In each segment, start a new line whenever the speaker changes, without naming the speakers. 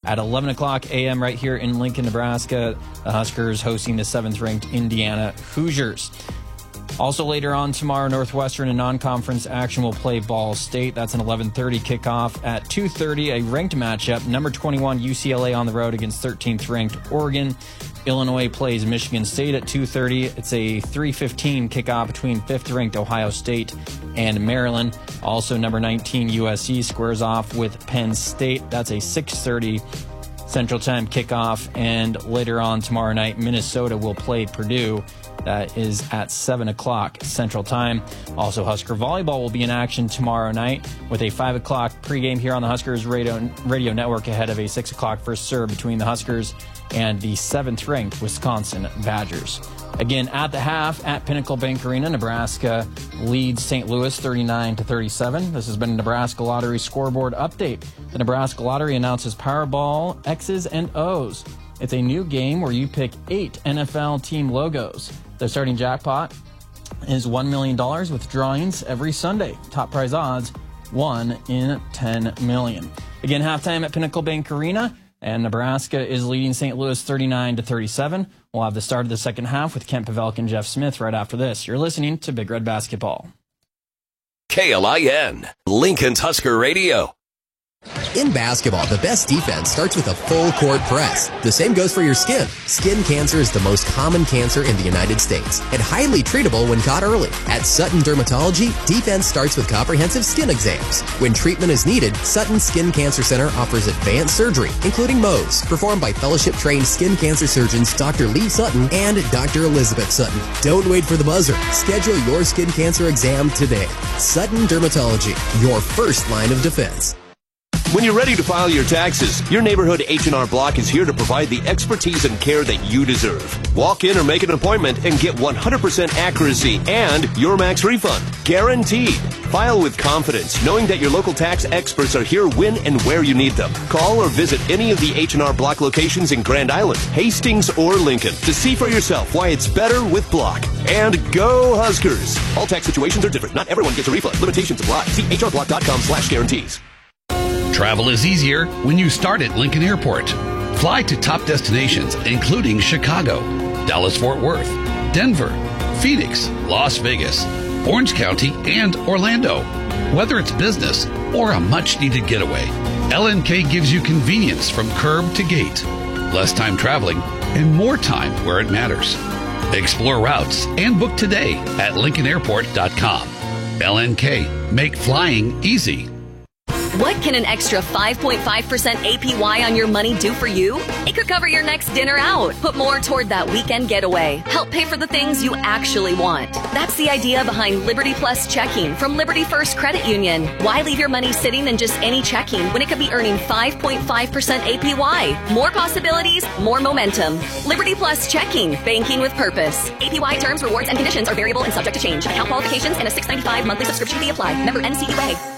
at 11 o'clock a.m. right here in Lincoln, Nebraska. The Huskers hosting the 7th-ranked Indiana Hoosiers. Also later on tomorrow, Northwestern in non-conference action will play Ball State. That's an 11:30 kickoff. At 2:30, a ranked matchup. Number 21 UCLA on the road against 13th ranked Oregon. Illinois plays Michigan State at 2:30. It's a 3:15 kickoff between 5th ranked Ohio State and Maryland. Also, number 19 USC squares off with Penn State. That's a 6:30 Central Time kickoff. And later on tomorrow night, Minnesota will play Purdue. That is at 7 o'clock Central Time. Also, Husker Volleyball will be in action tomorrow night with a 5 o'clock pregame here on the Huskers Radio Network ahead of a 6 o'clock first serve between the Huskers and the 7th-ranked Wisconsin Badgers. Again, at the half at Pinnacle Bank Arena, Nebraska leads St. Louis 39-37. This has been a Nebraska Lottery scoreboard update. The Nebraska Lottery announces Powerball X's and O's. It's a new game where you pick 8 NFL team logos. The starting jackpot is $1 million with drawings every Sunday. Top prize odds, 1 in 10 million. Again, halftime at Pinnacle Bank Arena, and Nebraska is leading St. Louis 39-37. We'll have the start of the second half with Kent Pavelk and Jeff Smith right after this. You're listening to Big Red Basketball.
KLIN, Lincoln's Husker Radio.
In basketball, the best defense starts with a full court press. The same goes for your skin. Skin cancer is the most common cancer in the United States and highly treatable when caught early. At Sutton Dermatology, defense starts with comprehensive skin exams. When treatment is needed, Sutton Skin Cancer Center offers advanced surgery, including Mohs, performed by fellowship-trained skin cancer surgeons Dr. Lee Sutton and Dr. Elizabeth Sutton. Don't wait for the buzzer. Schedule your skin cancer exam today. Sutton Dermatology, your first line of defense.
When you're ready to file your taxes, your neighborhood H&R Block is here to provide the expertise and care that you deserve. Walk in or make an appointment and get 100% accuracy and your max refund. Guaranteed. File with confidence, knowing that your local tax experts are here when and where you need them. Call or visit any of the H&R Block locations in Grand Island, Hastings, or Lincoln to see for yourself why it's better with Block. And go Huskers! All tax situations are different. Not everyone gets a refund. Limitations apply. See hrblock.com/guarantees.
Travel is easier when you start at Lincoln Airport. Fly to top destinations, including Chicago, Dallas-Fort Worth, Denver, Phoenix, Las Vegas, Orange County, and Orlando. Whether it's business or a much-needed getaway, LNK gives you convenience from curb to gate, less time traveling, and more time where it matters. Explore routes and book today at LincolnAirport.com. LNK, make flying easy.
What can an extra 5.5% APY on your money do for you? It could cover your next dinner out, put more toward that weekend getaway, help pay for the things you actually want. That's the idea behind Liberty Plus checking from Liberty First Credit Union. Why leave your money sitting in just any checking when it could be earning 5.5% APY? More possibilities, more momentum. Liberty Plus checking, banking with purpose. APY terms, rewards, and conditions are variable and subject to change. Account qualifications and a $6.95 monthly subscription fee apply. Member NCUA.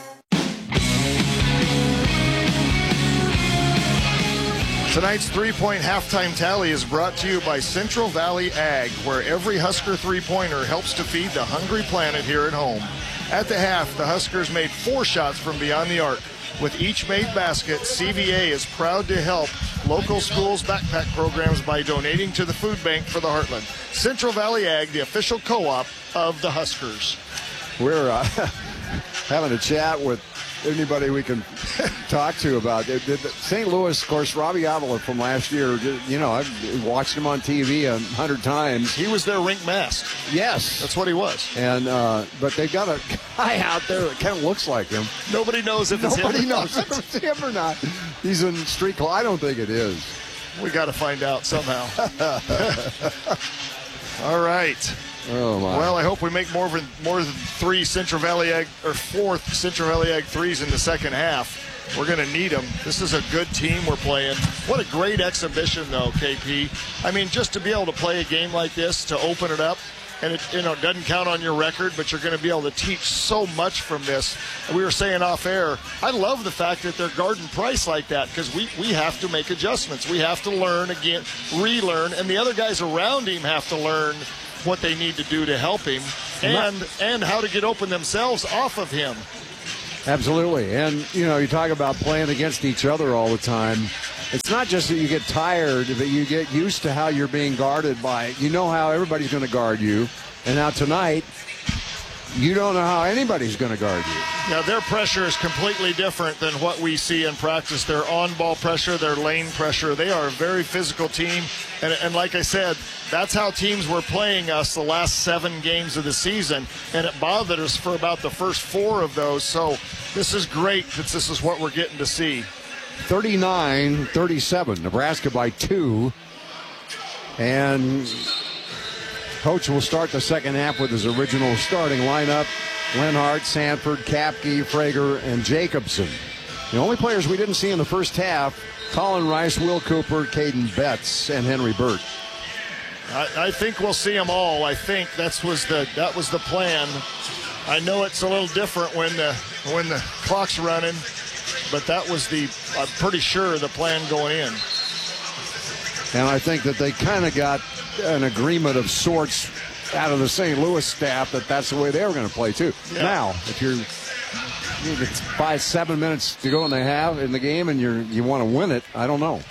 Tonight's three-point halftime tally is brought to you by Central Valley Ag, where every Husker three-pointer helps to feed the hungry planet here at home. At the half, the Huskers made 4 shots from beyond the arc. With each made basket, CVA is proud to help local schools' backpack programs by donating to the food bank for the Heartland. Central Valley Ag, the official co-op of the Huskers.
We're having a chat with anybody we can talk to about it. St. Louis, of course, Robbie Avila from last year, you know, I've watched him on TV 100 times.
He was their rink mask.
Yes.
That's what he was.
And but they've got a guy out there that kind of looks like him.
Nobody knows if it's him.
Nobody knows if it's him or not. He's in street call. I don't think it is.
We got to find out somehow. All right.
Oh my.
Well, I hope we make more than 3 Central Valley Ag, or 4 Central Valley Ag threes in the second half. We're going to need them. This is a good team we're playing. What a great exhibition, though, KP. I mean, just to be able to play a game like this, to open it up, and it doesn't count on your record, but you're going to be able to teach so much from this. And we were saying off air, I love the fact that they're guarding Price like that, because we have to make adjustments. We have to learn again, relearn, and the other guys around him have to learn what they need to do to help him and how to get open themselves off of him.
Absolutely. And, you know, you talk about playing against each other all the time. it's not just that you get tired, but you get used to how you're being guarded by. You know how everybody's going to guard you, and now tonight, you don't know how anybody's going to guard you.
Yeah, their pressure is completely different than what we see in practice. Their on-ball pressure, their lane pressure. They are a very physical team. And like I said, that's how teams were playing us the last 7 games of the season. And it bothered us for about the first 4 of those. So this is great that this is what we're getting to see.
39-37, Nebraska by 2. And Coach will start the second half with his original starting lineup. Lenhart, Sanford, Kapke, Frager, and Jacobson. The only players we didn't see in the first half, Colin Rice, Will Cooper, Caden Betts, and Henry Burt.
I think we'll see them all. I think that was the plan. I know it's a little different when the clock's running, but that was I'm pretty sure the plan going in.
And I think that they kind of got an agreement of sorts out of the St. Louis staff that's the way they were going to play too. Yeah. Now, if it's 5-7 minutes to go in the game and you want to win it, I don't know.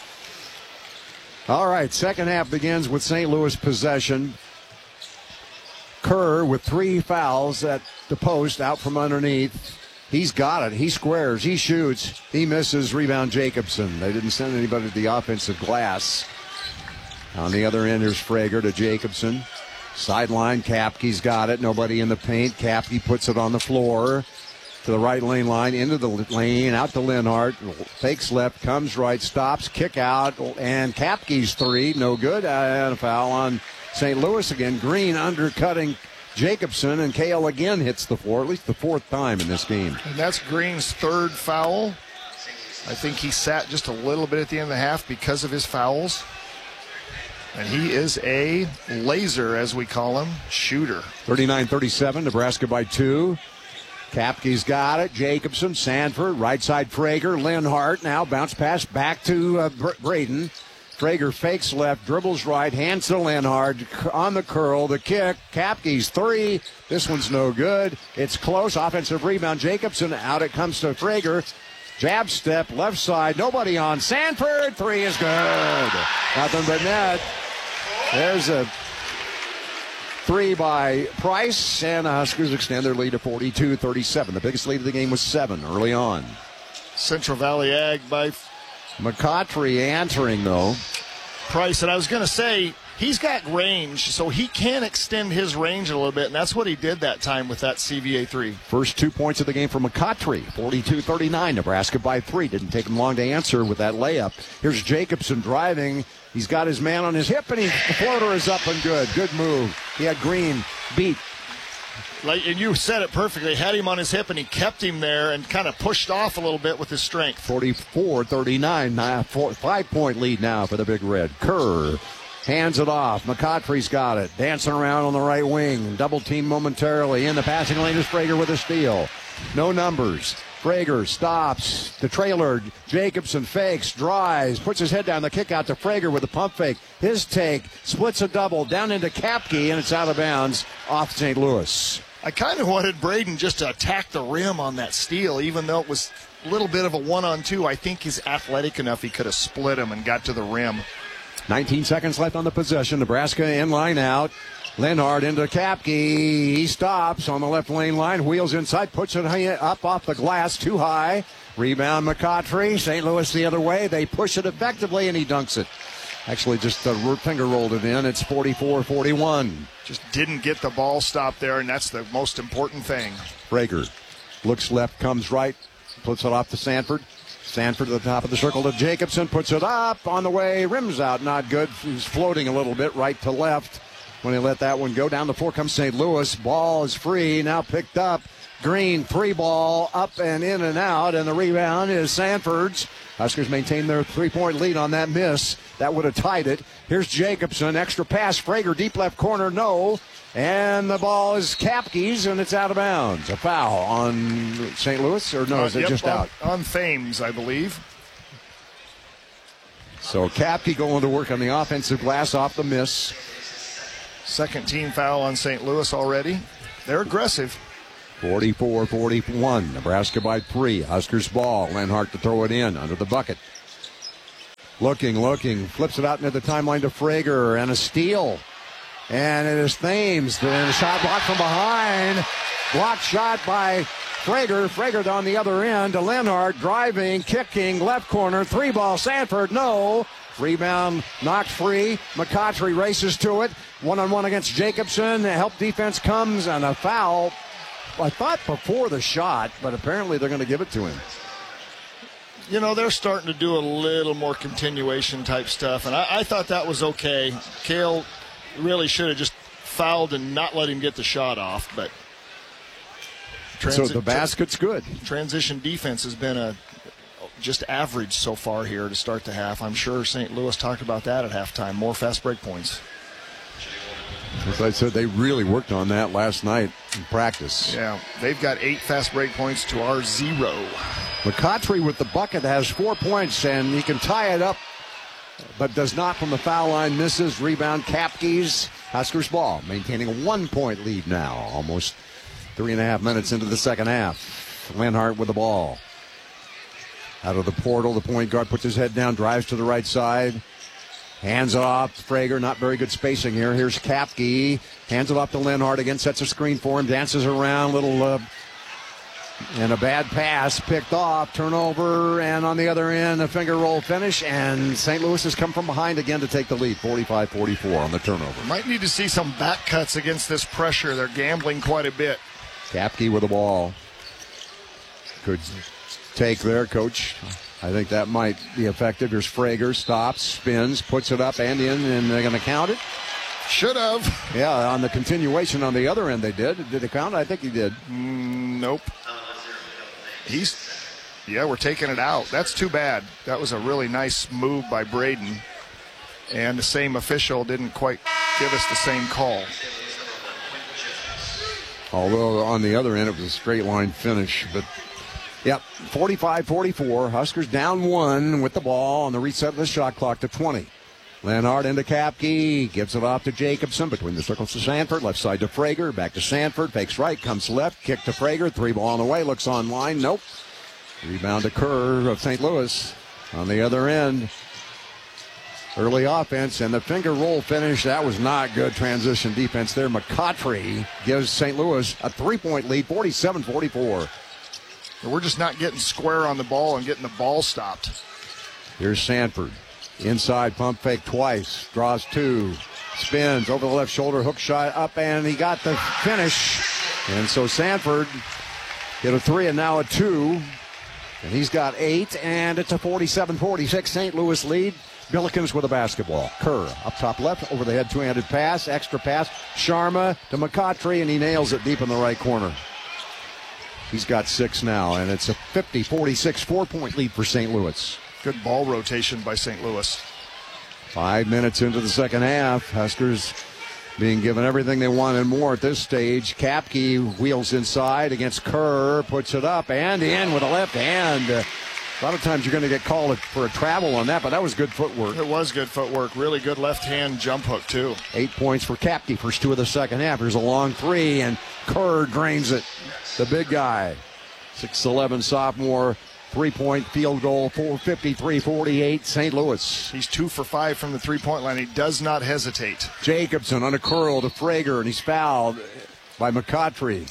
All right, second half begins with St. Louis possession. Kerr with 3 fouls at the post, out from underneath. He's got it. He squares. He shoots. He misses. Rebound Jacobson. They didn't send anybody to the offensive glass. On the other end, there's Frager to Jacobson. Sideline, Kapke's got it. Nobody in the paint. Kapke puts it on the floor to the right lane line, into the lane, out to Lenhart. Fakes left, comes right, stops, kick out, and Kapke's 3. No good. And a foul on St. Louis again. Green undercutting Jacobson, and Kale again hits the floor, at least the 4th time in this game.
And that's Green's 3rd foul. I think he sat just a little bit at the end of the half because of his fouls. And he is a laser, as we call him, shooter.
39-37, Nebraska by 2. Kapke's got it. Jacobson, Sanford, right side Frager, Lenhart. Now bounce pass back to Braden. Frager fakes left, dribbles right, hands to Lenhart on the curl, the kick. Kapke's 3. This one's no good. It's close. Offensive rebound. Jacobson out. It comes to Frager. Jab step, left side. Nobody on. Sanford. 3 is good. Nothing but net. There's a 3 by Price, and the Huskers extend their lead to 42-37. The biggest lead of the game was 7 early on.
Central Valley Ag by
McCautry answering, though.
Price, and I was going to say, he's got range, so he can extend his range a little bit, and that's what he did that time with that CVA 3.
First 2 points of the game for McCautry, 42-39. Nebraska by 3. Didn't take him long to answer with that layup. Here's Jacobson driving. He's got his man on his hip, and the floater is up and good. Good move. He had Green beat.
And you said it perfectly. Had him on his hip, and he kept him there and kind of pushed off a little bit with his strength.
44-39. 5-point lead now for the Big Red. Kerr hands it off. McCautry's got it. Dancing around on the right wing. Double team momentarily. In the passing lane is Frager with a steal. No numbers. Frager stops. The trailer. Jacobson fakes, drives, puts his head down. The kick out to Frager with a pump fake. His take splits a double down into Kapke, and it's out of bounds off St. Louis.
I kind of wanted Braden just to attack the rim on that steal, even though it was a little bit of a 1-on-2. I think he's athletic enough he could have split him and got to the rim.
19 seconds left on the possession. Nebraska in line out. Lenhart into Kapke. He stops on the left lane line. Wheels inside. Puts it up off the glass. Too high. Rebound McCautry. St. Louis the other way. They push it effectively, and he dunks it. Actually, just finger rolled it in. It's 44-41.
Just didn't get the ball stopped there, and that's the most important thing.
Frager looks left, comes right. Puts it off to Sanford. Sanford at the top of the circle to Jacobson. Puts it up on the way. Rims out. Not good. He's floating a little bit right to left. When he let that one go, down the floor comes St. Louis. Ball is free, now picked up. Green, 3 ball, up and in and out, and the rebound is Sanford's. Huskers maintain their 3-point lead on that miss. That would have tied it. Here's Jacobson, extra pass, Frager, deep left corner, no. And the ball is Kapke's, and it's out of bounds. A foul on St. Louis, or no, is it just out?
On Thames, I believe.
So Kapke going to work on the offensive glass off the miss.
Second team foul on St. Louis already. They're aggressive.
44-41. Nebraska by 3. Huskers ball. Lenhart to throw it in under the bucket. Looking, flips it out into the timeline to Frager, and a steal. And it is Thames, and a shot blocked from behind. Blocked shot by Frager. Frager on the other end to Lenhart, driving, kicking, left corner, 3-ball, Sanford, no. Rebound knocked free. McCautry races to it. 1-on-1 against Jacobson. Help defense comes, and a foul. I thought before the shot, but apparently they're going to give it to him.
You know, they're starting to do a little more continuation type stuff, and I thought that was okay. Cale really should have just fouled and not let him get the shot off, but
so the basket's good.
Transition defense has been just average so far here to start the half. I'm sure St. Louis talked about that at halftime. More fast break points.
As I said, they really worked on that last night in practice.
Yeah, they've got 8 fast break points to our 0.
McCautry with the bucket has 4 points, and he can tie it up, but does not from the foul line. Misses. Rebound, Kapke's. Huskers ball, maintaining a 1-point lead now. Almost 3.5 minutes into the second half. Lenhart with the ball. Out of the portal, the point guard puts his head down, drives to the right side. Hands it off to Frager. Not very good spacing here. Here's Kapke. Hands it off to Lenhart again. Sets a screen for him. Dances around. And a bad pass picked off. Turnover. And on the other end, a finger roll finish. And St. Louis has come from behind again to take the lead. 45-44 on the turnover.
Might need to see some back cuts against this pressure. They're gambling quite a bit.
Kapke with the ball. Good take there, Coach. I think that might be effective. Here's Frager, stops, spins, puts it up and in, and they're going to count it.
Should have.
Yeah, on the continuation on the other end they did. Did it count? I think he did.
Nope. We're taking it out. That's too bad. That was a really nice move by Braden. And the same official didn't quite give us the same call.
Although on the other end it was a straight line finish, but yep, 45-44. Huskers down 1 with the ball on the reset of the shot clock to 20. Lenhart into Kapke. Gives it off to Jacobson. Between the circles to Sanford. Left side to Frager. Back to Sanford. Fakes right. Comes left. Kick to Frager. 3-ball on the way. Looks online. Nope. Rebound to Kerr of St. Louis. On the other end. Early offense and the finger roll finish. That was not good transition defense there. McCautry gives St. Louis a 3-point lead. 47-44.
We're just not getting square on the ball and getting the ball stopped.
Here's Sanford. Inside pump fake twice. Draws 2. Spins over the left shoulder. Hook shot up, and he got the finish. And so Sanford hit a 3 and now a 2. And he's got 8, and it's a 47-46 St. Louis lead. Billikens with a basketball. Kerr up top left, over the head, 2-handed pass. Extra pass. Sharma to McCautry, and he nails it deep in the right corner. He's got 6 now, and it's a 50-46 4-point lead for St. Louis.
Good ball rotation by St. Louis.
5 minutes into the second half. Huskers being given everything they want and more at this stage. Kapke wheels inside against Kerr, puts it up and in with a left hand. A lot of times you're going to get called for a travel on that, but that was good footwork.
It was good footwork. Really good left-hand jump hook, too.
8 points for Kapke, first 2 of the second half. Here's a long 3, and Kerr drains it. The big guy, 6'11" sophomore, 3-point field goal, 53-48, St. Louis.
He's 2 for 5 from the 3-point line. He does not hesitate.
Jacobson on a curl to Frager, and he's fouled by McCautry.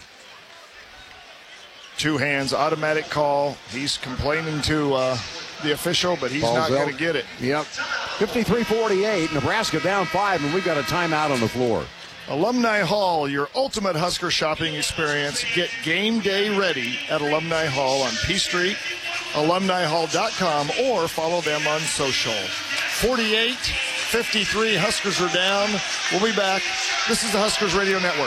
2 hands, automatic call. He's complaining to the official, but he's not going to get it.
Yep. 53-48, Nebraska down 5, and we've got a timeout on the floor.
Alumni Hall, your ultimate Husker shopping experience. Get game day ready at Alumni Hall on P Street, alumnihall.com, or follow them on social. 48-53, Huskers are down. We'll be back. This is the Huskers Radio Network.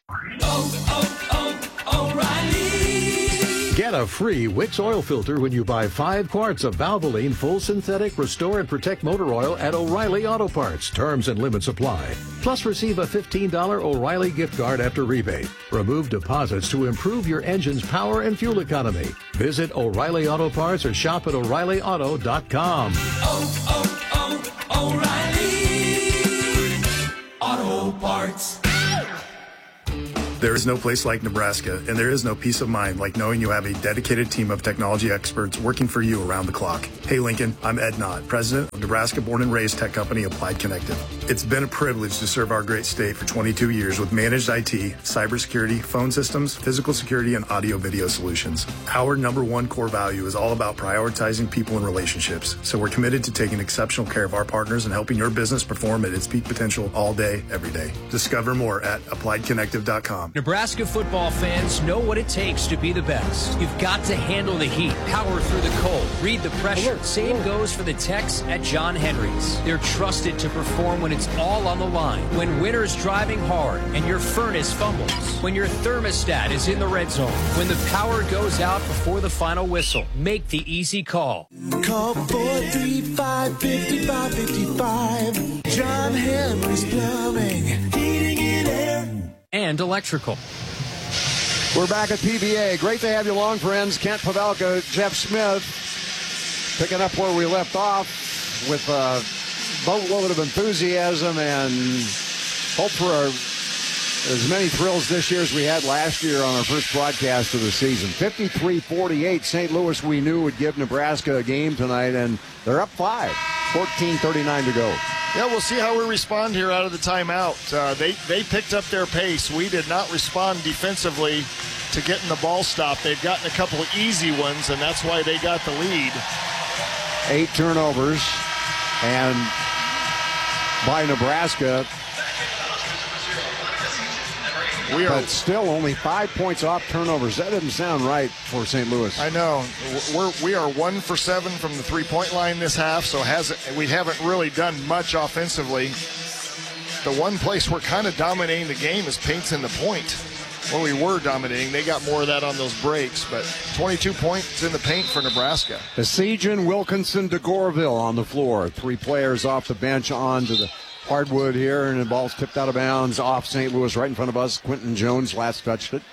O'Reilly. Get a free Wix oil filter when you buy 5 quarts of Valvoline full synthetic Restore and Protect motor oil at O'Reilly Auto Parts. Terms and limits apply. Plus receive a $15 O'Reilly gift card after rebate. Remove deposits to improve your engine's power and fuel economy. Visit O'Reilly Auto Parts or shop at O'ReillyAuto.com.
O'Reilly Auto Parts.
There is no place like Nebraska, and there is no peace of mind like knowing you have a dedicated team of technology experts working for you around the clock. Hey Lincoln, I'm Ed Knott, president of Nebraska born and raised tech company Applied Connective. It's been a privilege to serve our great state for 22 years with managed IT, cybersecurity, phone systems, physical security, and audio-video solutions. Our number one core value is all about prioritizing people and relationships, so we're committed to taking exceptional care of our partners and helping your business perform at its peak potential all day, every day. Discover more at appliedconnective.com.
Nebraska football fans know what it takes to be the best. You've got to handle the heat, power through the cold, read the pressure. Same goes for the techs at John Henry's. They're trusted to perform when it's all on the line. When winter's driving hard and your furnace fumbles. When your thermostat is in the red zone. When the power goes out before the final whistle. Make the easy call.
Call 435-5555. John Henry's Plumbing, Heating and Air.
And electrical.
We're back at PBA. Great to have you along, friends. Kent Pavelka, Jeff Smith. Picking up where we left off with a boatload of enthusiasm and hope for as many thrills this year as we had last year on our first broadcast of the season. 53-48, St. Louis we knew would give Nebraska a game tonight, and they're up 5, 14:39 to go.
Yeah, we'll see how we respond here out of the timeout. They picked up their pace. We did not respond defensively to getting the ball stopped. They've gotten a couple of easy ones, and that's why they got the lead.
8 turnovers, and by Nebraska, but still only 5 points off turnovers. That doesn't sound right for St. Louis.
I know. We are 1 for 7 from the three-point line this half, so we haven't really done much offensively. The one place we're kind of dominating the game is paints in the point. Well, we were dominating. They got more of that on those breaks, but 22 points in the paint for Nebraska.
Esijan, Wilkinson, DeGorville on the floor. 3 players off the bench onto the hardwood here, and the ball's tipped out of bounds off St. Louis right in front of us. Quentin Jones last touched it.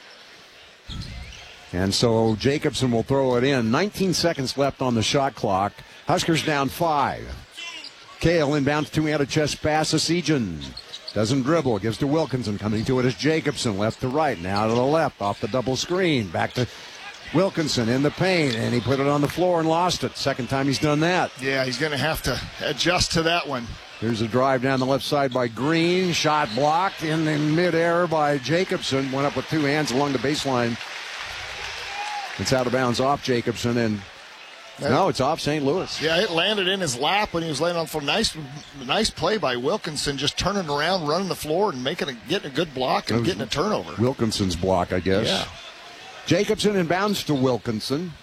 And so Jacobson will throw it in. 19 seconds left on the shot clock. Huskers down 5. Kale inbounds, two-handed chest pass. Esijan doesn't dribble, gives to Wilkinson. Coming to it is Jacobson, left to right, now to the left, off the double screen. Back to Wilkinson in the paint, and he put it on the floor and lost it. Second time he's done that.
Yeah, he's going to have to adjust to that one.
Here's a drive down the left side by Green. Shot blocked in the midair by Jacobson. Went up with 2 hands along the baseline. It's out of bounds off Jacobson, and no, it's off St. Louis.
Yeah, it landed in his lap when he was laying on the floor. Nice play by Wilkinson, just turning around, running the floor, and getting a good block and getting a turnover.
Wilkinson's block, I guess.
Yeah.
Jacobson inbounds to Wilkinson.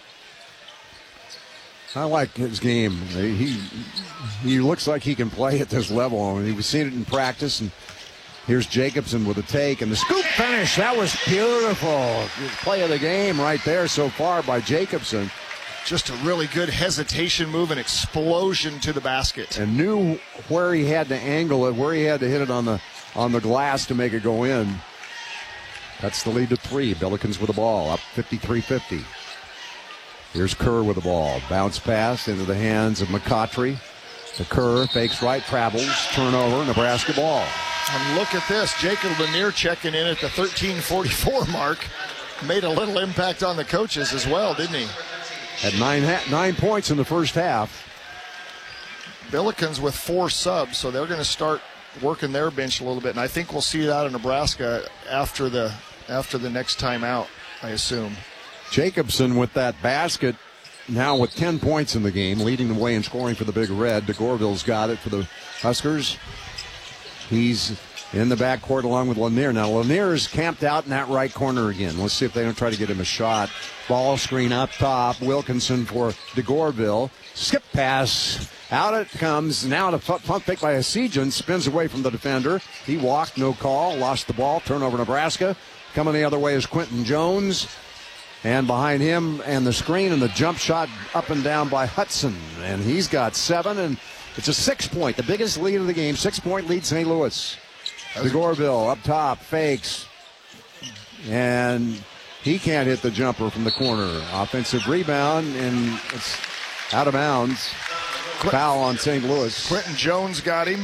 I like his game. He looks like he can play at this level. I mean, we've seen it in practice, and here's Jacobson with a take and the scoop finish. That was beautiful. Play of the game right there so far by Jacobson.
Just a really good hesitation move and explosion to the basket.
And knew where he had to angle it, where he had to hit it on the glass to make it go in. That's the lead to 3. Billikens with the ball, up 53-50. Here's Kerr with the ball. Bounce pass into the hands of McCautry. The Kerr fakes right, travels, turnover, Nebraska ball.
And look at this. Jacob Lanier checking in at the 13:44 mark. Made a little impact on the coaches as well, didn't he?
Had 9 points in the first half.
Billikens with 4 subs, so they're going to start working their bench a little bit. And I think we'll see it out of Nebraska after the next time out, I assume.
Jacobson with that basket, now with 10 points in the game, leading the way in scoring for the Big Red. DeGorville's got it for the Huskers. He's in the backcourt along with Lanier. Now, Lanier is camped out in that right corner again. Let's see if they don't try to get him a shot. Ball screen up top. Wilkinson for DeGorville. Skip pass. Out it comes. Now the pump fake by Esijan. Spins away from the defender. He walked, no call. Lost the ball. Turnover Nebraska. Coming the other way is Quentin Jones. And behind him and the screen and the jump shot up and down by Hudson. And he's got 7, and it's a 6-point, the biggest lead of the game. 6-point lead, St. Louis. DeGorville up top, fakes. And he can't hit the jumper from the corner. Offensive rebound, and it's out of bounds. Foul on St. Louis.
Quentin Jones got him.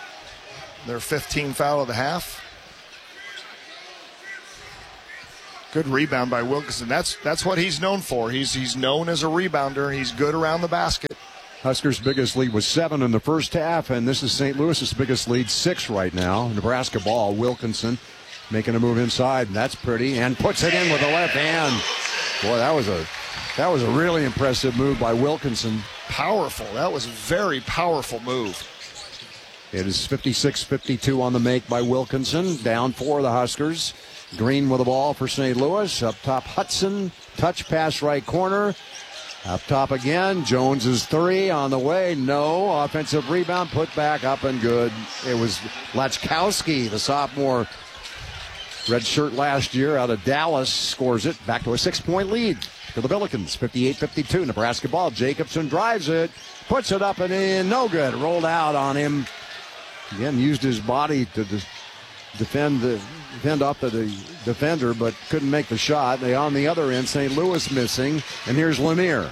Their 15th foul of the half. Good rebound by Wilkinson. That's what he's known for. He's known as a rebounder. He's good around the basket.
Huskers' biggest lead was 7 in the first half, and this is St. Louis's biggest lead, 6 right now. Nebraska ball. Wilkinson making a move inside, and that's pretty, and puts it in with the left hand. Boy, that was a really impressive move by Wilkinson.
Powerful. That was a very powerful move.
It is 56-52 on the make by Wilkinson. Down 4 the Huskers. Green with the ball for St. Louis. Up top, Hudson. Touch pass right corner. Up top again. Jones's 3 on the way. No. Offensive rebound. Put back up and good. It was Lachkowski, the sophomore. Red shirt last year out of Dallas. Scores it. Back to a 6-point lead for the Billikens. 58-52. Nebraska ball. Jacobson drives it. Puts it up and in. No good. Rolled out on him. Again, used his body to defend off the defender, but couldn't make the shot. They on the other end, St. Louis missing. And here's Lanier.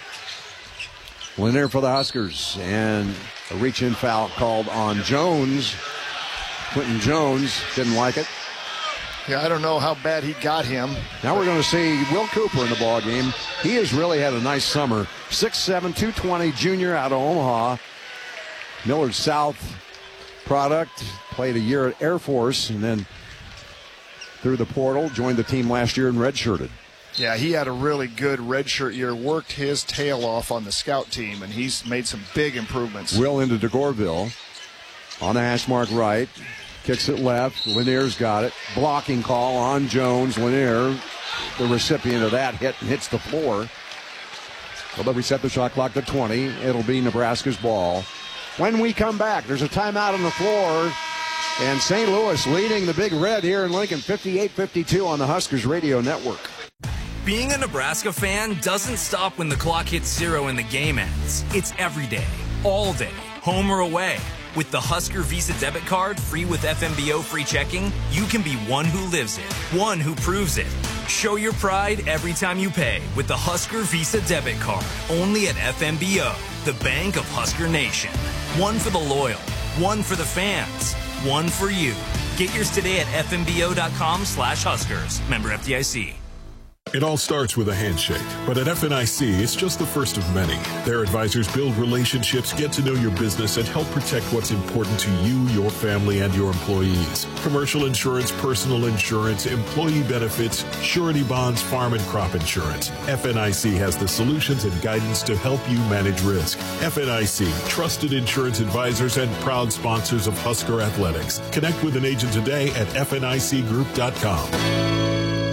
Lanier for the Huskers. And a reach-in foul called on Jones. Quentin Jones didn't like it.
Yeah, I don't know how bad he got him.
Now we're going to see Will Cooper in the ball game. He has really had a nice summer. 6'7", 220 junior out of Omaha. Millard South product. Played a year at Air Force and then through the portal. Joined the team last year and redshirted.
Yeah, he had a really good redshirt year. Worked his tail off on the scout team, and he's made some big improvements.
Will into DeGorville. On the hash mark right. Kicks it left. Lanier's got it. Blocking call on Jones. Lanier, the recipient of that hit, and hits the floor. Well, they'll reset the shot clock to 20. It'll be Nebraska's ball. When we come back, there's a timeout on the floor. And St. Louis leading the Big Red here in Lincoln, 58-52 on the Huskers Radio Network.
Being a Nebraska fan doesn't stop when the clock hits 0 and the game ends. It's every day, all day, home or away. With the Husker Visa debit card, free with FMBO free checking, you can be one who lives it, one who proves it. Show your pride every time you pay with the Husker Visa debit card, only at FMBO, the bank of Husker Nation. One for the loyal, one for the fans, one for you. Get yours today at fmbo.com/Huskers. Member FDIC.
It all starts with a handshake, but at FNIC, it's just the first of many. Their advisors build relationships, get to know your business, and help protect what's important to you, your family, and your employees. Commercial insurance, personal insurance, employee benefits, surety bonds, farm and crop insurance. FNIC has the solutions and guidance to help you manage risk. FNIC, trusted insurance advisors and proud sponsors of Husker Athletics. Connect with an agent today at FNICgroup.com.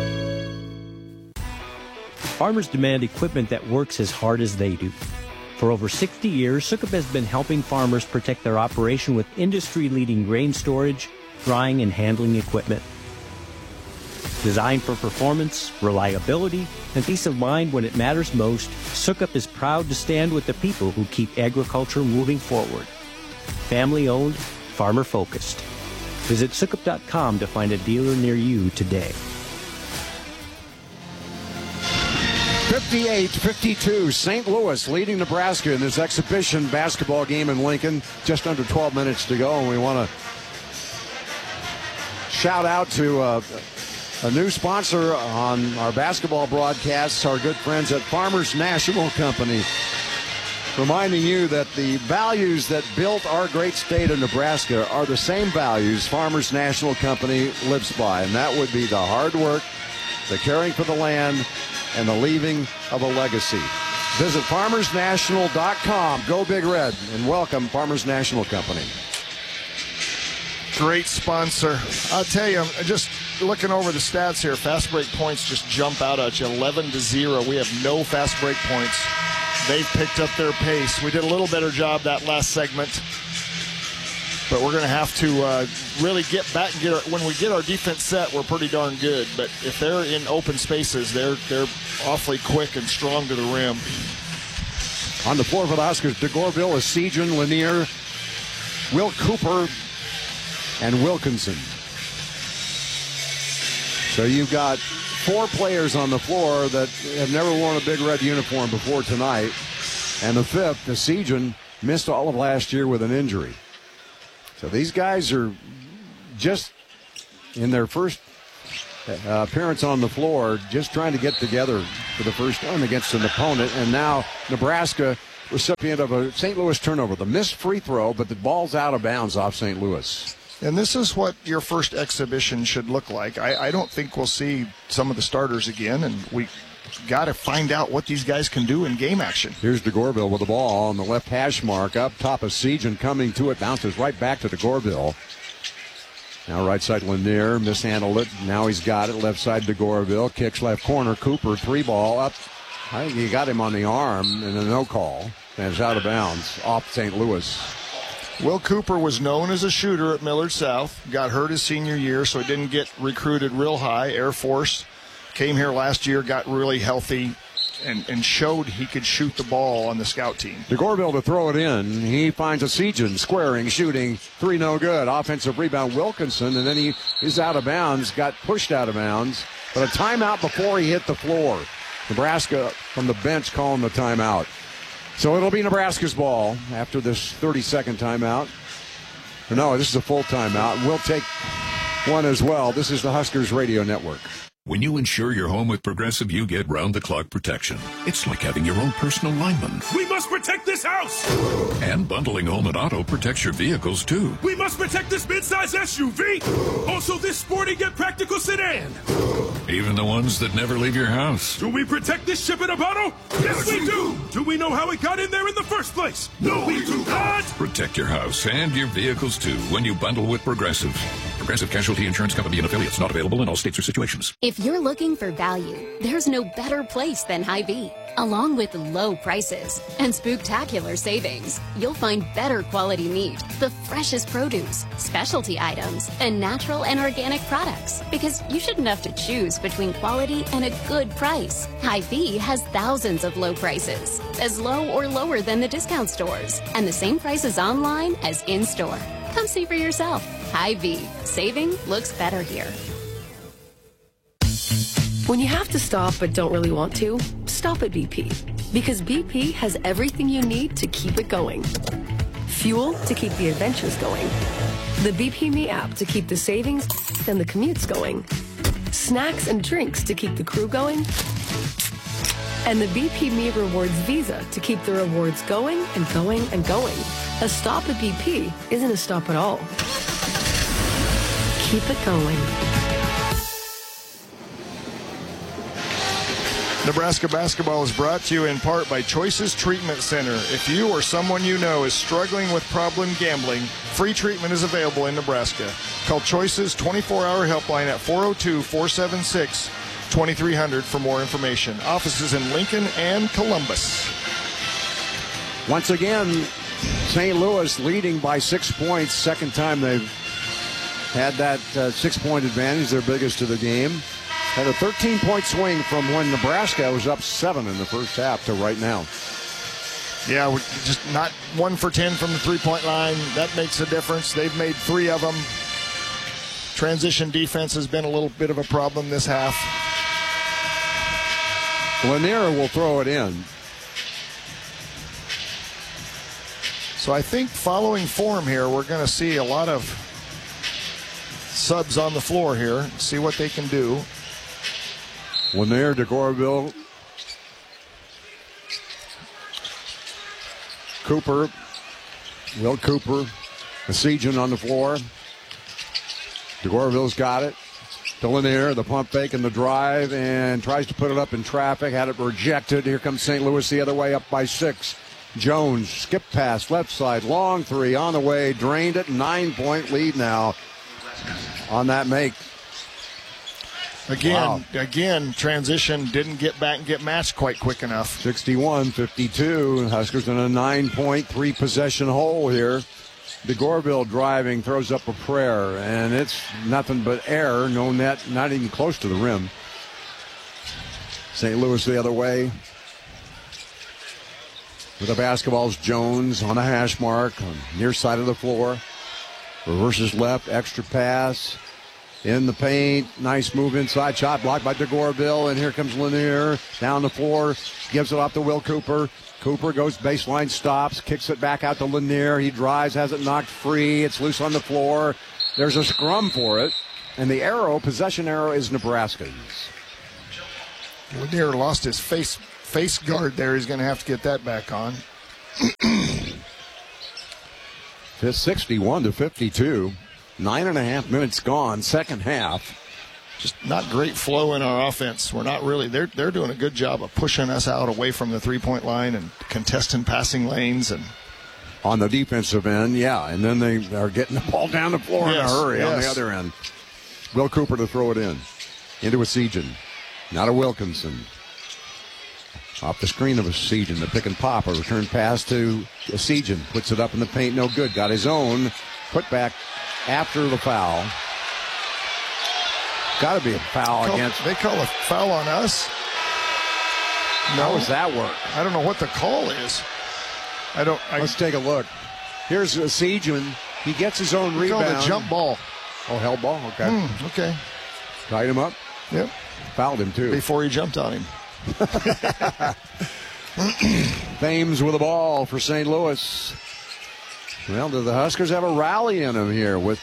Farmers demand equipment that works as hard as they do. For over 60 years, Sukup has been helping farmers protect their operation with industry-leading grain storage, drying, and handling equipment. Designed for performance, reliability, and peace of mind when it matters most, Sukup is proud to stand with the people who keep agriculture moving forward. Family-owned, farmer-focused. Visit Sukup.com to find a dealer near you today.
58-52, St. Louis leading Nebraska in this exhibition basketball game in Lincoln. Just under 12 minutes to go, and we want to shout out to a new sponsor on our basketball broadcasts, our good friends at Farmers National Company, reminding you that the values that built our great state of Nebraska are the same values Farmers National Company lives by, and that would be the hard work, the caring for the land, and the leaving of a legacy. Visit farmersnational.com. Go Big Red, and welcome Farmers National Company.
Great sponsor. I'll tell you, just looking over the stats here, fast break points just jump out at you, 11-0. We have no fast break points. They've picked up their pace. We did a little better job that last segment, but we're going to have to really get back and when we get our defense set, we're pretty darn good. But if they're in open spaces, they're awfully quick and strong to the rim.
On the floor for the Huskers, DeGorville, Essegian, Lanier, Will Cooper, and Wilkinson. So you've got 4 players on the floor that have never worn a Big Red uniform before tonight. And the 5th, Essegian, missed all of last year with an injury. So these guys are just in their first appearance on the floor, just trying to get together for the first time against an opponent. And now Nebraska, recipient of a St. Louis turnover. The missed free throw, but the ball's out of bounds off St. Louis.
And this is what your first exhibition should look like. I don't think we'll see some of the starters again, and we got to find out what these guys can do in game action.
Here's DeGorville with the ball on the left hash mark up top of Siege, and coming to it, bounces right back to DeGorville. Now right side Lanier, mishandled it. Now he's got it. Left side DeGorville, kicks left corner. Cooper, 3-ball up. I think he got him on the arm and a no call. And it's out of bounds off St. Louis.
Will Cooper was known as a shooter at Millard South. Got hurt his senior year, so he didn't get recruited real high. Air Force. Came here last year, got really healthy, and showed he could shoot the ball on the scout team.
DeGorville to throw it in. He finds a Sejan squaring, shooting. 3 no good. Offensive rebound Wilkinson, and then he's out of bounds, got pushed out of bounds. But a timeout before he hit the floor. Nebraska from the bench calling the timeout. So it'll be Nebraska's ball after this 30-second timeout. No, this is a full timeout. We'll take one as well. This is the Huskers Radio Network.
When you insure your home with Progressive, you get round-the-clock protection. It's like having your own personal lineman.
We must protect this house!
And bundling home and auto protects your vehicles, too.
We must protect this midsize SUV! Also this sporty yet practical sedan!
Even the ones that never leave your house.
Do we protect this ship in a bottle? Yes, we do! Do we know how it got in there in the first place? No, we do not!
Protect your house and your vehicles, too, when you bundle with Progressive. Progressive Casualty Insurance Company and affiliates, not available in all states or situations.
If you're looking for value, there's no better place than Hy-Vee. Along with low prices and spooktacular savings, you'll find better quality meat, the freshest produce, specialty items, and natural and organic products. Because you shouldn't have to choose between quality and a good price. Hy-Vee has thousands of low prices, as low or lower than the discount stores, and the same prices online as in-store. Come see for yourself. Hy-Vee. Saving looks better here.
When you have to stop but don't really want to, stop at BP. Because BP has everything you need to keep it going. Fuel to keep the adventures going. The BP Me app to keep the savings and the commutes going. Snacks and drinks to keep the crew going. And the BP Me Rewards Visa to keep the rewards going and going and going. A stop at BP isn't a stop at all. Keep it going.
Nebraska basketball is brought to you in part by Choices Treatment Center. If you or someone you know is struggling with problem gambling, free treatment is available in Nebraska. Call Choices 24-hour helpline at 402-476-2300 for more information. Offices in Lincoln and Columbus.
Once again, St. Louis leading by 6 points. Second time they've had that 6-point advantage, their biggest of the game. Had a 13-point swing from when Nebraska was up 7 in the first half to right now.
Yeah, we're just not 1 for 10 from the three-point line. That makes a difference. They've made 3 of them. Transition defense has been a little bit of a problem this half.
Lanier will throw it in.
So I think following form here, we're going to see a lot of subs on the floor here. See what they can do.
Lanier, DeGorville, Cooper, Will Cooper, Sejan on the floor. DeGorville's got it. To Lanier, the pump fake and the drive, and tries to put it up in traffic. Had it rejected. Here comes St. Louis the other way, up by 6. Jones, skip pass, left side, long 3 on the way, drained it. 9-point lead now on that make.
Again, transition didn't get back and get matched quite quick enough.
61-52. Huskers in a 9-point, 3-possession hole here. DeGorville driving, throws up a prayer, and it's nothing but air. No net, not even close to the rim. St. Louis the other way. With the basketball's Jones on a hash mark on near side of the floor. Reverses left, extra pass. In the paint, nice move inside, shot blocked by DeGorville, and here comes Lanier down the floor, gives it off to Will Cooper. Cooper goes baseline, stops, kicks it back out to Lanier. He drives, has it knocked free. It's loose on the floor. There's a scrum for it. And the possession arrow is Nebraska's.
Lanier lost his face guard there. He's going to have to get that back on.
61-52. 9.5 minutes gone, second half.
Just not great flow in our offense. We're not really. They're doing a good job of pushing us out away from the three-point line and contesting passing lanes and.
On the defensive end, yeah, and then they are getting the ball down the floor in a hurry on the other end. Will Cooper to throw it into Essegian. Now to Wilkinson. Off the screen of Essegian, the pick and pop. A return pass to Essegian. Puts it up in the paint, no good. Got his own put back after the foul. Got to be a foul against.
They call a foul on us? No.
How does that work?
I don't know what the call is.
Let's take a look. Here's Essegian. He gets his own rebound.
Called a jump ball.
Oh, held ball? Okay.
Okay.
Tied him up?
Yep.
Fouled him, too.
Before he jumped on him.
Thames with the ball for St. Louis. Well, do the Huskers have a rally in them here with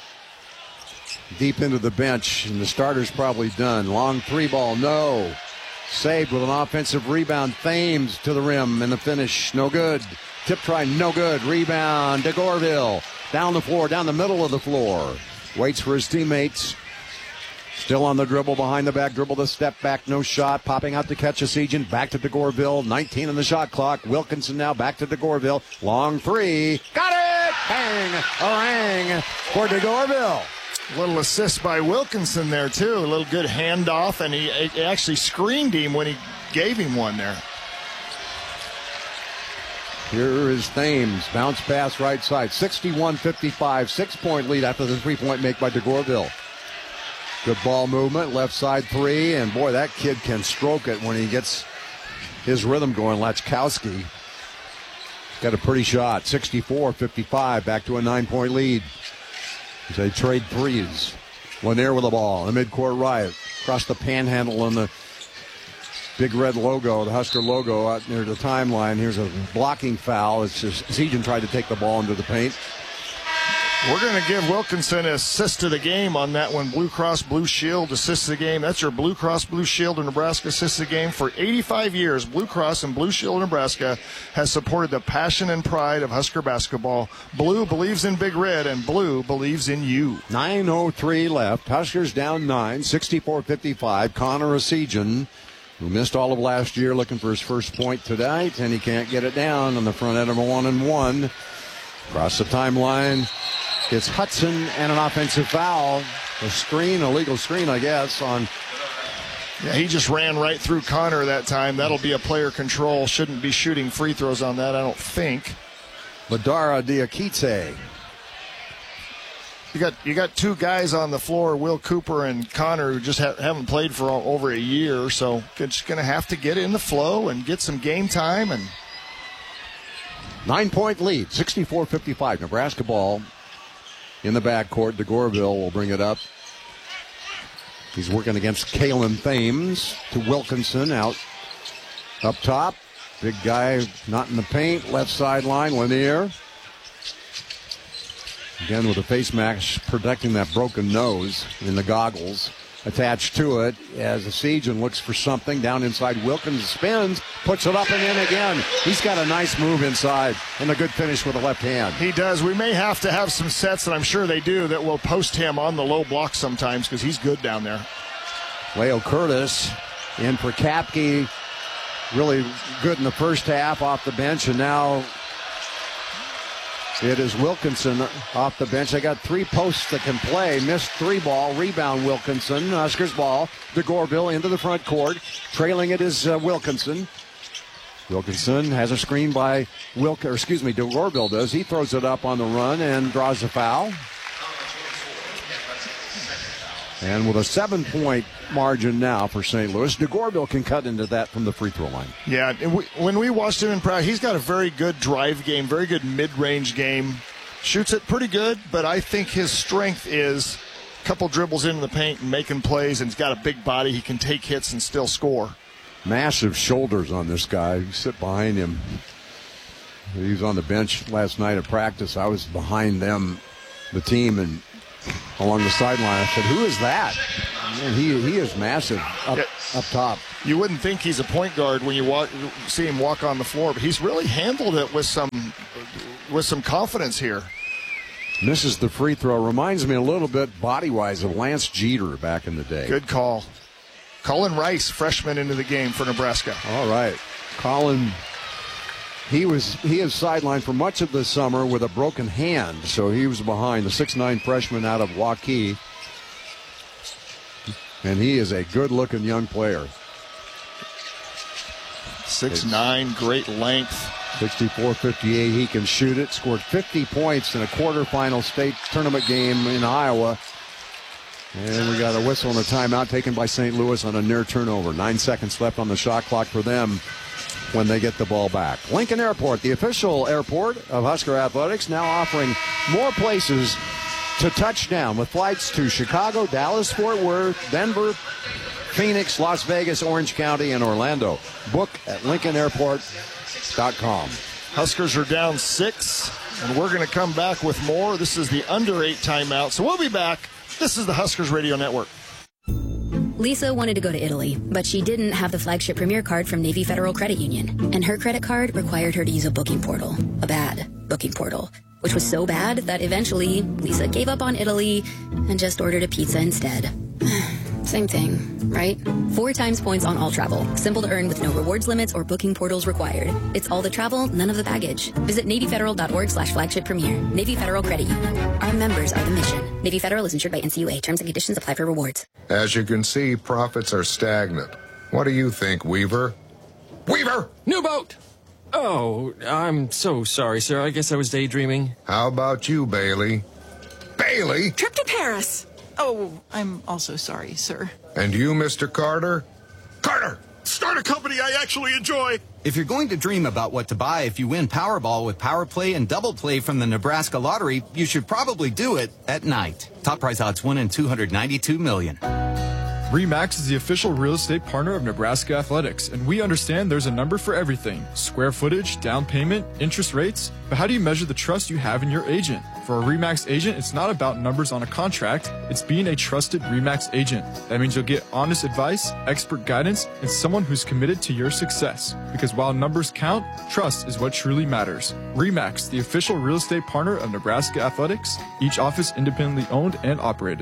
deep into the bench, and the starter's probably done. Long three ball, no. Saved with an offensive rebound. Thames to the rim, and the finish, no good. Tip try, no good. Rebound to Gorville. Down the floor, down the middle of the floor. Waits for his teammates. Still on the dribble, behind the back dribble, the step back, no shot. Popping out to catch Essegian. Back to DeGorville. 19 on the shot clock. Wilkinson now back to DeGorville. Long three. Got it! Bang! A rang for DeGorville.
Little assist by Wilkinson there, too. A little good handoff, and he actually screened him when he gave him one there.
Here is Thames. Bounce pass right side. 61-55. 6-point lead after the three-point make by DeGorville. Good ball movement. Left side three. And, boy, that kid can stroke it when he gets his rhythm going. Lachkowski got a pretty shot. 64-55. Back to a 9-point lead. As they trade threes. Lanier with the ball. The midcourt right. Across the panhandle on the big red logo, the Husker logo out near the timeline. Here's a blocking foul. It's just Essegian tried to take the ball into the paint.
We're going to give Wilkinson an assist to the game on that one. Blue Cross Blue Shield assist to the game. That's your Blue Cross Blue Shield of Nebraska assist to the game. For 85 years, Blue Cross and Blue Shield of Nebraska has supported the passion and pride of Husker basketball. Blue believes in Big Red, and Blue believes in you.
9:03 left. Huskers down 9, 64-55. Connor Essegian, who missed all of last year, looking for his first point tonight, and he can't get it down on the front end of a 1-and-1. Across the timeline. It's Hudson and an offensive foul. A screen, a legal screen, I guess, on.
Yeah, he just ran right through Connor that time. That'll be a player control. Shouldn't be shooting free throws on that, I don't think.
Ladara Diakite.
You got two guys on the floor, Will Cooper and Connor, who just haven't played for over a year, so just going to have to get in the flow and get some game time. And
9-point lead, 64-55. Nebraska ball. In the backcourt, DeGorville will bring it up. He's working against Kalen Thames to Wilkinson out up top. Big guy not in the paint. Left sideline, Lanier. Again with a face mask protecting that broken nose in the goggles. Attached to it as Essegian looks for something. Down inside, Wilkins spins, puts it up and in again. He's got a nice move inside and a good finish with the left hand.
He does. We may have to have some sets, and I'm sure they do, that will post him on the low block sometimes because he's good down there.
Leo Curtis in for Kapke. Really good in the first half off the bench, and now it is Wilkinson off the bench. They got three posts that can play. Missed three ball. Rebound Wilkinson. Huskers ball. DeGorville into the front court. Trailing it is Wilkinson. Wilkinson has a screen by DeGorville does. He throws it up on the run and draws a foul. And with a 7-point margin now for St. Louis, DeGorville can cut into that from the free throw line.
Yeah, when we watched him in practice, he's got a very good drive game, very good mid-range game. Shoots it pretty good, but I think his strength is a couple dribbles into the paint and making plays, and he's got a big body. He can take hits and still score.
Massive shoulders on this guy. You sit behind him. He was on the bench last night at practice. I was behind them, the team, and along the sideline. I said, who is that? Man, he is massive up top.
You wouldn't think he's a point guard when you see him walk on the floor, but he's really handled it with some confidence here.
Misses the free throw. Reminds me a little bit body-wise of Lance Jeter back in the day.
Good call. Colin Rice, freshman into the game for Nebraska.
All right. Colin, he is sidelined for much of the summer with a broken hand, so he was behind the 6'9" freshman out of Waukee. And he is a good-looking young player.
6'9", great length.
64-58, he can shoot it. Scored 50 points in a quarterfinal state tournament game in Iowa. And we got a whistle and a timeout taken by St. Louis on a near turnover. 9 seconds left on the shot clock for them when they get the ball back. Lincoln Airport, the official airport of Husker Athletics, now offering more places to touchdown with flights to Chicago, Dallas, Fort Worth, Denver, Phoenix, Las Vegas, Orange County, and Orlando. Book at LincolnAirport.com.
Huskers are down 6, and we're going to come back with more. This is the under 8 timeout, so we'll be back. This is the Huskers Radio Network.
Lisa wanted to go to Italy, but she didn't have the flagship Premier card from Navy Federal Credit Union, and her credit card required her to use a booking portal, a bad booking portal, which was so bad that eventually Lisa gave up on Italy and just ordered a pizza instead. Same thing, right? 4 times points on all travel. Simple to earn with no rewards limits or booking portals required. It's all the travel, none of the baggage. Visit NavyFederal.org/flagship premier. Navy Federal Credit Union. Our members are the mission. Navy Federal is insured by NCUA. Terms and conditions apply for rewards.
As you can see, profits are stagnant. What do you think, Weaver? Weaver!
New boat! Oh, I'm so sorry, sir. I guess I was daydreaming.
How about you, Bailey? Bailey?
Trip to Paris. Oh, I'm also sorry, sir.
And you, Mr. Carter?
Carter! Start a company I actually enjoy.
If you're going to dream about what to buy if you win Powerball with Power Play and Double Play from the Nebraska Lottery, you should probably do it at night. Top prize odds 1 in 292 million.
RE/MAX is the official real estate partner of Nebraska Athletics, and we understand there's a number for everything. Square footage, down payment, interest rates. But how do you measure the trust you have in your agent? For a RE/MAX agent, it's not about numbers on a contract. It's being a trusted RE/MAX agent. That means you'll get honest advice, expert guidance, and someone who's committed to your success. Because while numbers count, trust is what truly matters. RE/MAX, the official real estate partner of Nebraska Athletics, each office independently owned and operated.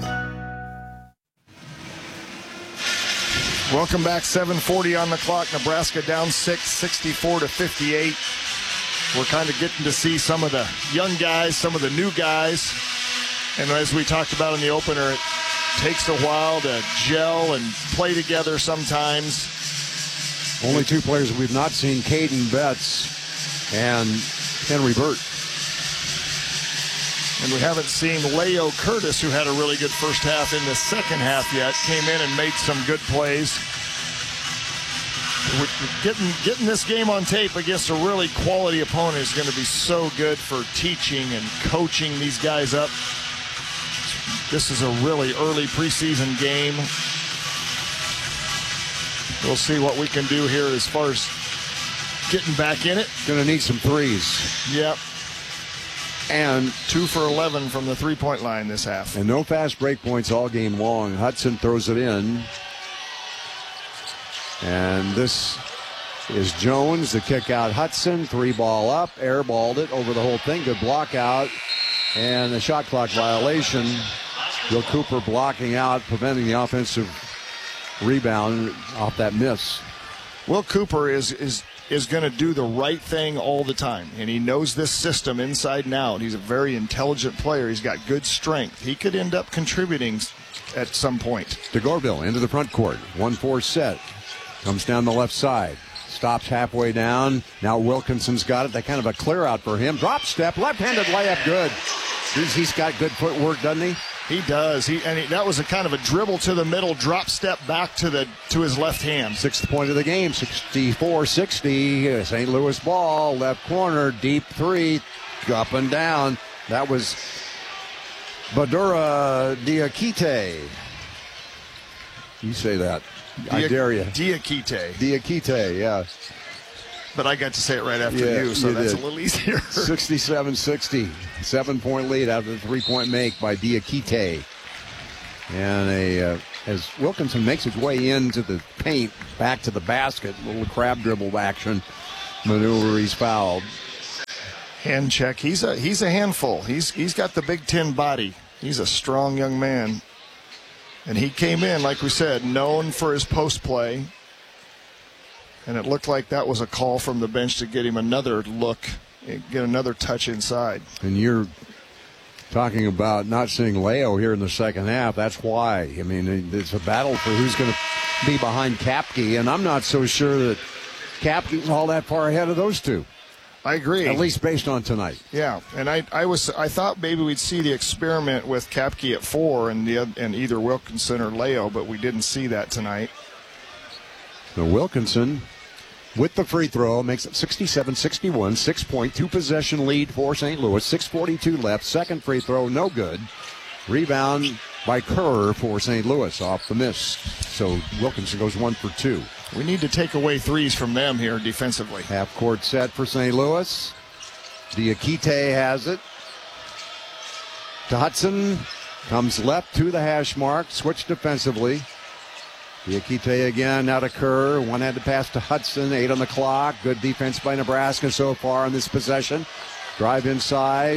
Welcome back. 7:40 on the clock. Nebraska down 6, 64-58. We're kind of getting to see some of the young guys, some of the new guys. And as we talked about in the opener, it takes a while to gel and play together sometimes.
Only 2 players we've not seen, Caden Betts and Henry Burt.
And we haven't seen Leo Curtis, who had a really good first half, in the second half yet. Came in and made some good plays. Getting this game on tape against a really quality opponent is going to be so good for teaching and coaching these guys up. This is a really early preseason game. We'll see what we can do here as far as getting back in it.
Going to need some threes.
Yep. And 2 for 11 from the three-point line this half.
And no fast break points all game long. Hudson throws it in. And this is Jones, the kick out. Hudson, 3-ball up, airballed it over the whole thing. Good block out. And a shot clock violation. Bill Cooper blocking out, preventing the offensive rebound off that miss.
Will Cooper is going to do the right thing all the time, and he knows this system inside and out. He's a very intelligent player. He's got good strength. He could end up contributing at some point.
DeGorville into the front court. 1-4 set. Comes down the left side. Stops halfway down. Now Wilkinson's got it. That kind of a clear out for him. Drop step. Left-handed layup. Good. He's got good footwork, doesn't he?
He does. That was a kind of a dribble to the middle, drop step back to his left hand.
6th point of the game, 64-60. St. Louis ball, left corner, deep 3, up and down. That was Badura Diakite. You say that. I dare you.
Diakite.
Diakite, yeah.
But I got to say it right after you, so that's a little easier.
67-60. 7-point lead out of the three-point make by Diakite. And as Wilkinson makes his way into the paint, back to the basket, little crab dribble action maneuver, he's fouled.
Hand check. He's a handful. He's got the Big Ten body. He's a strong young man. And he came in, like we said, known for his post play. And it looked like that was a call from the bench to get him another look, get another touch inside.
And you're talking about not seeing Leo here in the second half. That's why. I mean, it's a battle for who's going to be behind Kapke, and I'm not so sure that Kapke's all that far ahead of those two.
I agree.
At least based on tonight.
Yeah, and I thought maybe we'd see the experiment with Kapke at 4 and either Wilkinson or Leo, but we didn't see that tonight.
So Wilkinson, with the free throw, makes it 67-61, 6-point, 2-possession lead for St. Louis. 6:42 left. Second free throw, no good. Rebound by Kerr for St. Louis off the miss. So Wilkinson goes 1 for 2.
We need to take away threes from them here defensively.
Half court set for St. Louis. Diakite has it. To Hudson. Comes left to the hash mark. Switch defensively. Diakite again, now to Kerr. One-handed pass to Hudson. 8 on the clock. Good defense by Nebraska so far in this possession. Drive inside.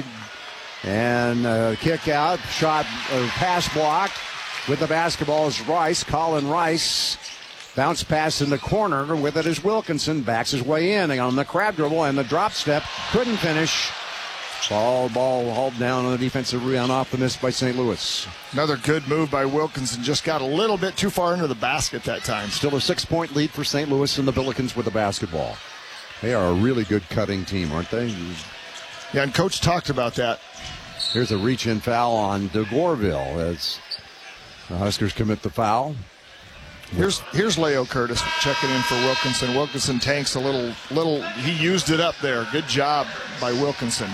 And kick out. Shot, pass block. With the basketball is Rice. Colin Rice. Bounce pass in the corner. With it is Wilkinson. Backs his way in on the crab dribble and the drop step. Couldn't finish. Ball hauled down on the defensive rebound off the miss by St. Louis.
Another good move by Wilkinson. Just got a little bit too far into the basket that time.
Still a 6-point lead for St. Louis and the Billikens with the basketball. They are a really good cutting team, aren't they?
Yeah, and Coach talked about that.
Here's a reach-in foul on DeGorville as the Huskers commit the foul.
Here's Leo Curtis checking in for Wilkinson. Wilkinson tanks a little. He used it up there. Good job by Wilkinson.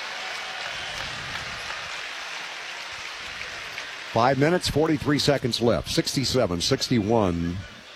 5 minutes, 43 seconds left. 67-61.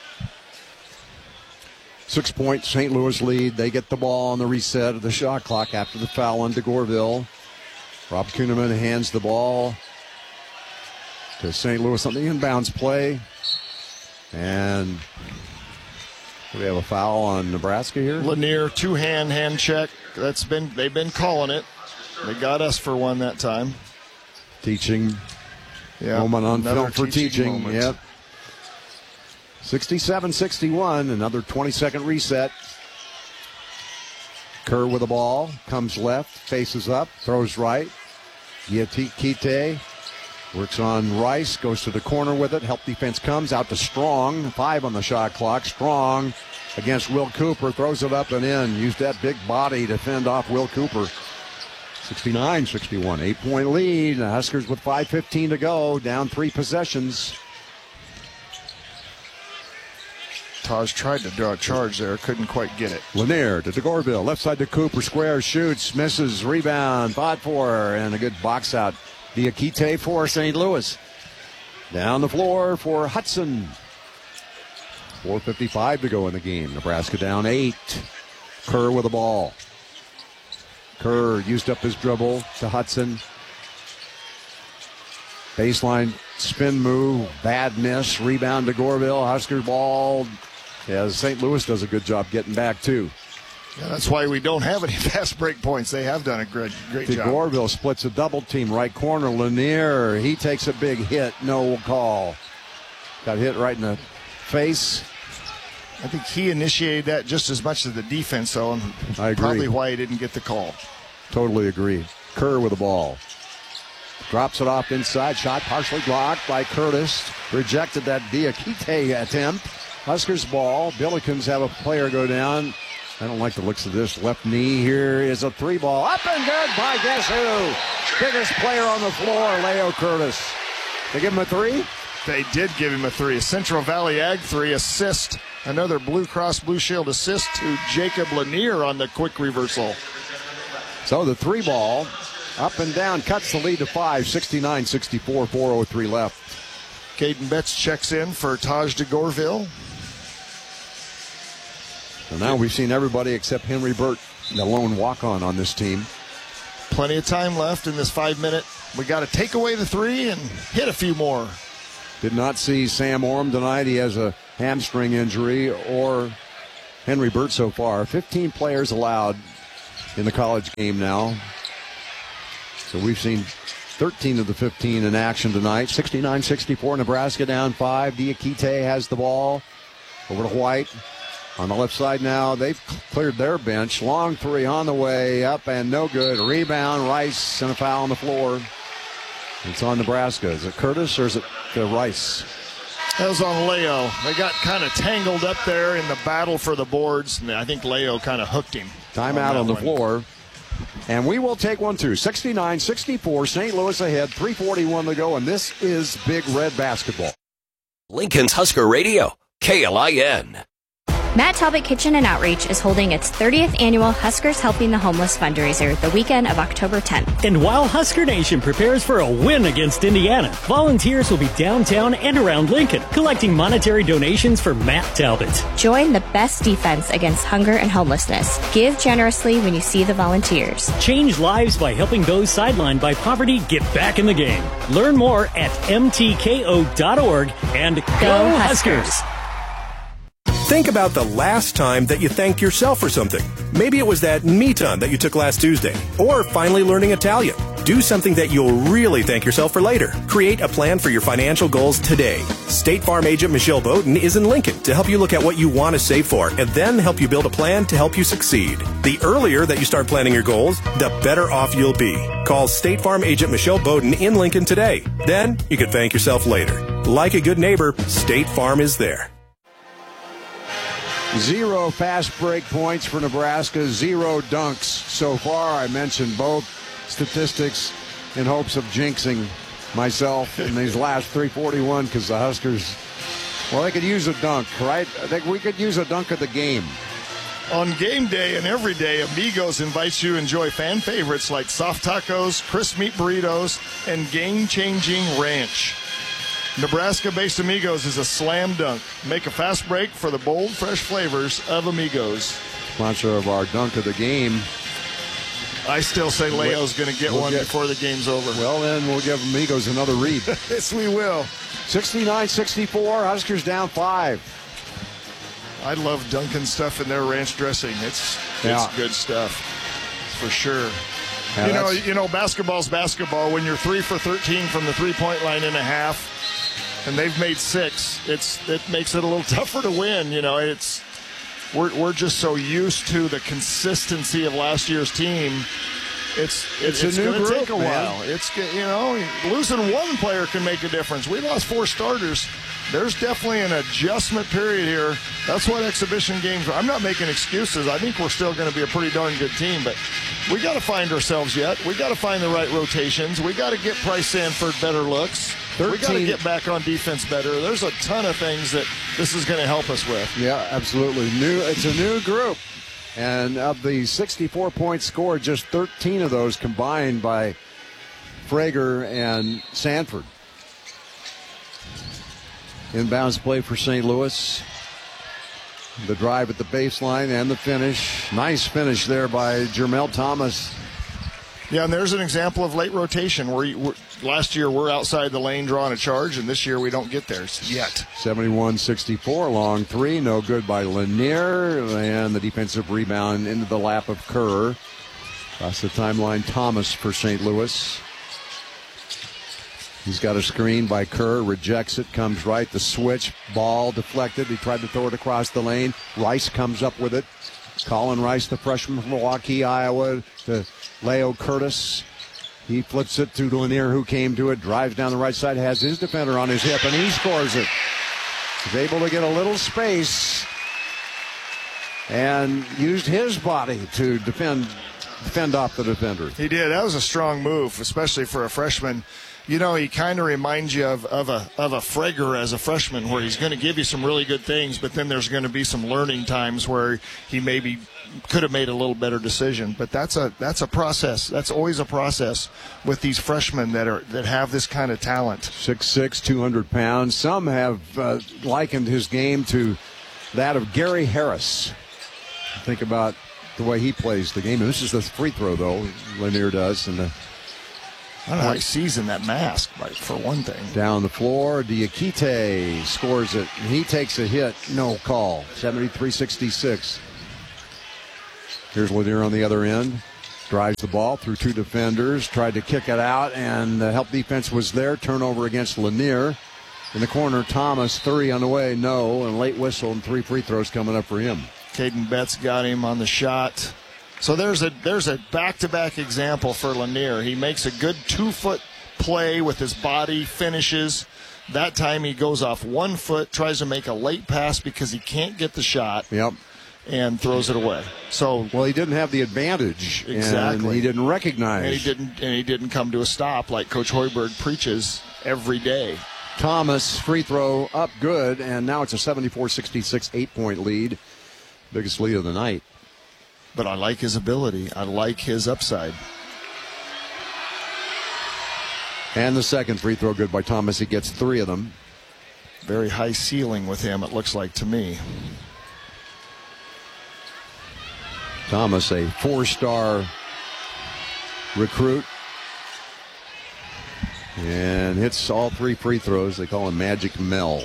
6-point St. Louis lead. They get the ball on the reset of the shot clock after the foul on DeGorville. Rob Kuhneman hands the ball to St. Louis on the inbounds play. And we have a foul on Nebraska here.
Lanier, hand check. They've been calling it. They got us for one that time.
Teaching.
Yeah,
moment on film for teaching.
Moment.
Yep. 67-61. Another 20-second reset. Kerr with the ball. Comes left. Faces up. Throws right. Diakite works on Rice. Goes to the corner with it. Help defense comes out to Strong. 5 on the shot clock. Strong against Will Cooper. Throws it up and in. Used that big body to fend off Will Cooper. 69-61. 8-point lead. The Huskers with 5:15 to go. Down 3 possessions.
Taj tried to draw a charge there. Couldn't quite get it.
Lanier to DeGorville. Left side to Cooper. Square. Shoots. Misses. Rebound. Fought for. And a good box out. Diakite for St. Louis. Down the floor for Hudson. 4:55 to go in the game. Nebraska down 8. Kerr with the ball. Kerr used up his dribble to Hudson. Baseline spin move. Bad miss. Rebound to DeGorville. Huskers ball. Yeah, St. Louis does a good job getting back too.
Yeah, that's why we don't have any fast break points. They have done a great job.
DeGorville splits a double team right corner. Lanier, he takes a big hit. No call. Got hit right in the face.
I think he initiated that just as much as the defense, though, and
I agree.
Probably why he didn't get the call.
Totally agree. Kerr with the ball. Drops it off inside. Shot partially blocked by Curtis. Rejected that Diakite attempt. Huskers ball. Billikens have a player go down. I don't like the looks of this. Left knee. Here is a 3-ball. Up and good by guess who? Biggest player on the floor, Leo Curtis. They give him a 3?
They did give him a 3. A Central Valley Ag 3 assist. Another Blue Cross Blue Shield assist to Jacob Lanier on the quick reversal.
So the 3-ball up and down cuts the lead to 5. 69-64. 4:03 left.
Caden Betts checks in for Taj DeGorville.
So now we've seen everybody except Henry Burt, the lone walk-on this team.
Plenty of time left in this 5-minute. We got to take away the three and hit a few more.
Did not see Sam Orm tonight. He has a hamstring injury, or Henry Burt so far. 15 players allowed in the college game now. So we've seen 13 of the 15 in action tonight. 69-64, Nebraska down 5. Diakite has the ball over to White. On the left side now, they've cleared their bench. Long three on the way, up and no good. Rebound, Rice, and a foul on the floor. It's on Nebraska. Is it Curtis or is it Rice?
That was on Leo. They got kind of tangled up there in the battle for the boards, and I think Leo kind of hooked him.
Timeout on the floor. And we will take one, too. 69-64, St. Louis ahead, 3:41 to go, and this is Big Red basketball.
Lincoln's Husker Radio, KLIN.
Matt Talbot Kitchen and Outreach is holding its 30th annual Huskers Helping the Homeless fundraiser the weekend of October 10th.
And while Husker Nation prepares for a win against Indiana, volunteers will be downtown and around Lincoln collecting monetary donations for Matt Talbot.
Join the best defense against hunger and homelessness. Give generously when you see the volunteers.
Change lives by helping those sidelined by poverty get back in the game. Learn more at mtko.org and go Huskers!
Think about the last time that you thanked yourself for something. Maybe it was that me time that you took last Tuesday, or finally learning Italian. Do something that you'll really thank yourself for later. Create a plan for your financial goals today. State Farm agent Michelle Bowden is in Lincoln to help you look at what you want to save for and then help you build a plan to help you succeed. The earlier that you start planning your goals, the better off you'll be. Call State Farm agent Michelle Bowden in Lincoln today. Then you can thank yourself later. Like a good neighbor, State Farm is there.
0 fast break points for Nebraska, 0 dunks so far. I mentioned both statistics in hopes of jinxing myself in these last 3:41 because the Huskers, well, they could use a dunk, right? I think we could use a dunk of the game.
On game day and every day, Amigos invites you to enjoy fan favorites like soft tacos, crisp meat burritos, and game-changing ranch. Nebraska-based Amigos is a slam dunk. Make a fast break for the bold, fresh flavors of Amigos.
Sponsor of our dunk of the game.
I still say Leo's going to get one before the game's over.
Well, then we'll give Amigos another read.
Yes, we will.
69-64, Huskers down 5.
I love dunking stuff in their ranch dressing. It's good stuff, for sure. Yeah, you know, basketball's basketball. When you're 3 for 13 from the three-point line in a half, and they've made 6, it makes it a little tougher to win. You know, we're just so used to the consistency of last year's team. It's going to take a while. It's, losing one player can make a difference. We lost 4 starters. There's definitely an adjustment period here. That's what exhibition games are. I'm not making excuses. I think we're still going to be a pretty darn good team, but we got to find ourselves yet. We got to find the right rotations. We got to get Price Sanford better looks. We got to get back on defense better. There's a ton of things that this is going to help us with.
Yeah, absolutely. It's a new group. And of the 64 points scored, just 13 of those combined by Frager and Sanford. Inbounds play for St. Louis. The drive at the baseline and the finish. Nice finish there by Jermel Thomas.
Yeah, and there's an example of late rotation where last year we're outside the lane drawing a charge, and this year we don't get there yet.
71-64, long three, no good by Lanier, and the defensive rebound into the lap of Kerr. Across the timeline, Thomas for St. Louis. He's got a screen by Kerr, rejects it, comes right, the switch, ball deflected. He tried to throw it across the lane. Rice comes up with it. Colin Rice, the freshman from Milwaukee, Iowa, to Leo Curtis. He flips it to Lanier, who came to it, drives down the right side, has his defender on his hip, and he scores it. He's able to get a little space and used his body to defend off the defender.
He did. That was a strong move, especially for a freshman. You know, he kind of reminds you of a Frager as a freshman, where he's going to give you some really good things, but then there's going to be some learning times where he maybe could have made a little better decision. But that's a process. That's always a process with these freshmen that have this kind of talent.
6'6", 200 pounds. Some have likened his game to that of Gary Harris. Think about the way he plays the game. And this is the free throw, though, Lanier does. And
I don't know how he sees in that mask, for one thing.
Down the floor, Diakite scores it. And he takes a hit. No call. 73-66. Here's Lanier on the other end. Drives the ball through two defenders. Tried to kick it out, and the help defense was there. Turnover against Lanier. In the corner, Thomas, 3 on the way. No. And late whistle and 3 free throws coming up for him.
Caden Betts got him on the shot. So there's a back-to-back example for Lanier. He makes a good 2-foot play with his body, finishes. That time he goes off 1 foot, tries to make a late pass because he can't get the shot.
Yep.
And throws it away. So
well, he didn't have the advantage.
Exactly.
And he didn't recognize.
And he didn't come to a stop like Coach Hoiberg preaches every day.
Thomas, free throw up good, and now it's a 74-66 8-point lead. Biggest lead of the night.
But I like his ability. I like his upside.
And the second free throw good by Thomas. He gets 3 of them.
Very high ceiling with him, it looks like to me.
Thomas, a 4-star recruit. And hits all 3 free throws. They call him Magic Mel.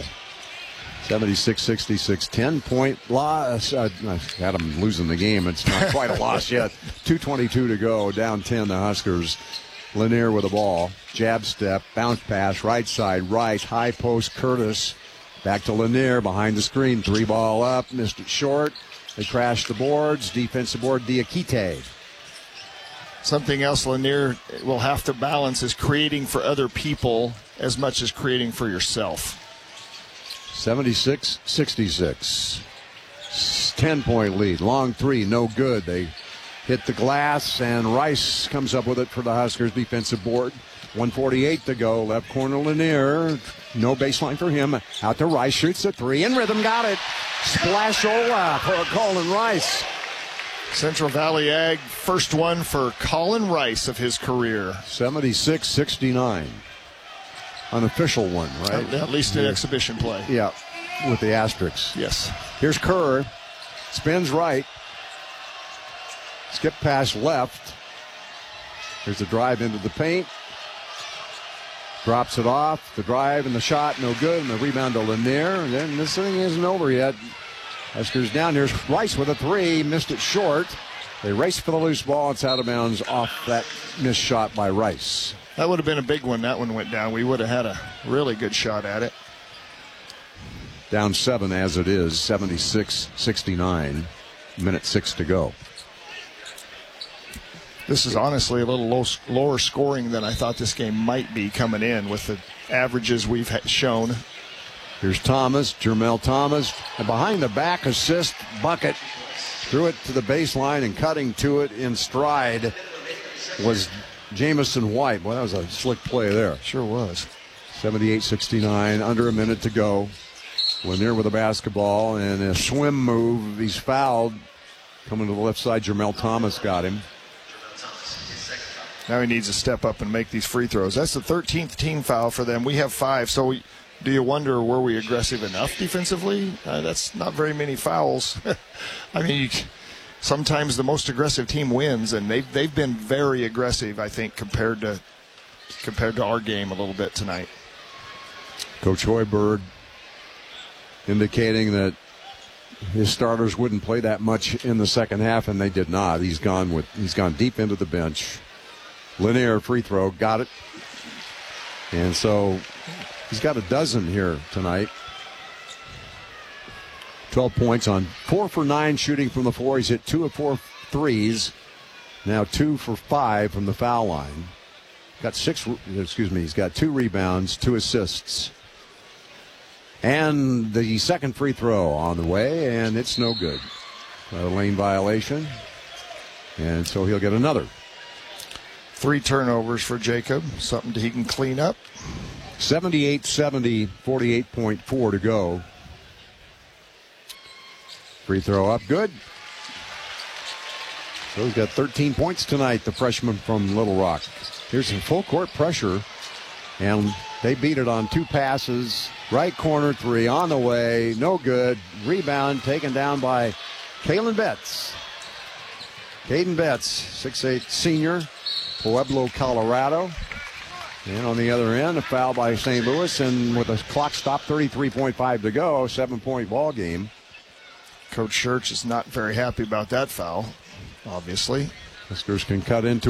76-66, 10-point loss. I had them losing the game. It's not quite a loss yet. 2:22 to go. Down 10, the Huskers. Lanier with the ball. Jab step, bounce pass, right side, Rice, high post, Curtis. Back to Lanier, behind the screen. 3 ball up, missed it short. They crashed the boards. Defensive board, Diakite.
Something else Lanier will have to balance is creating for other people as much as creating for yourself.
76-66. 10-point lead. Long 3, no good. They hit the glass, and Rice comes up with it for the Huskers defensive board. 1:48 to go. Left corner Lanier. No baseline for him. Out to Rice. Shoots a 3. In rhythm. Got it. Splashola for Colin Rice.
Central Valley Ag, first one for Colin Rice of his career.
76-69. Unofficial one, right?
At least an exhibition play.
Yeah, with the asterisks.
Yes.
Here's Kerr. Spins right. Skip pass left. Here's the drive into the paint. Drops it off. The drive and the shot, no good. And the rebound to Lanier. And then this thing isn't over yet. Huskers down. Here's Rice with a 3. Missed it short. They race for the loose ball. It's out of bounds off that missed shot by Rice.
That would have been a big one. That one went down. We would have had a really good shot at it.
Down 7 as it is. 76-69. Minute 6 to go.
This is honestly a little lower scoring than I thought this game might be coming in with the averages we've shown.
Here's Thomas, Jermel Thomas, a behind the back assist bucket. Threw it to the baseline, and cutting to it in stride was Jamison White. Well, that was a slick play there.
Sure was.
78-69, under a minute to go. Lanier with the basketball, and a swim move. He's fouled. Coming to the left side, Jermel Thomas got him.
Now he needs to step up and make these free throws. That's the 13th team foul for them. We have 5, so do you wonder, were we aggressive enough defensively? That's not very many fouls. I mean, sometimes the most aggressive team wins, and they've been very aggressive, I think, compared to our game a little bit tonight.
Coach Hoiberg indicating that his starters wouldn't play that much in the second half, and they did not. He's gone deep into the bench. Lanier free throw, got it. And so he's got a dozen here tonight. 12 points on 4 for 9 shooting from the floor. He's hit 2 of 4 threes. Now 2 for 5 from the foul line. He's got 2 rebounds, 2 assists. And the second free throw on the way, and it's no good. A lane violation. And so he'll get another.
3 turnovers for Jacob, something he can clean up.
78-70, 48.4 to go. Free throw up, good. So he's got 13 points tonight, the freshman from Little Rock. Here's some full court pressure, and they beat it on 2 passes. Right corner 3 on the way, no good. Rebound taken down by Caden Betts. Caden Betts, 6'8 senior, Pueblo, Colorado. And on the other end, a foul by St. Louis, and with a clock stop, 33.5 to go, 7-point ball game.
Coach Church is not very happy about that foul, obviously.
Huskers can cut into